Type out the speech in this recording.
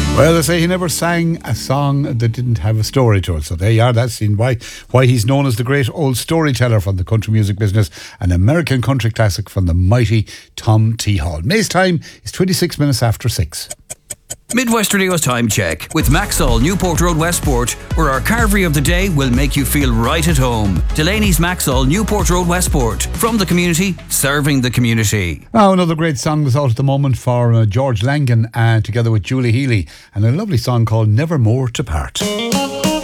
Well, they say he never sang a song that didn't have a story to it. So there you are. That's why he's known as the great old storyteller from the country music business, an American country classic from the mighty Tom T. Hall. May's time is 26 minutes after 6. Midwest Radio's time check with Maxol, Newport Road, Westport, where our carvery of the day will make you feel right at home. Delaney's Maxol, Newport Road, Westport. From the community, serving the community. Now, another great song is out at the moment for George Langan together with Julie Healy, and a lovely song called Never More to Part.